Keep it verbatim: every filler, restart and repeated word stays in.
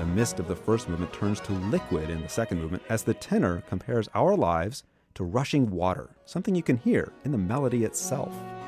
The mist of the first movement turns to liquid in the second movement as the tenor compares our lives to rushing water, something you can hear in the melody itself.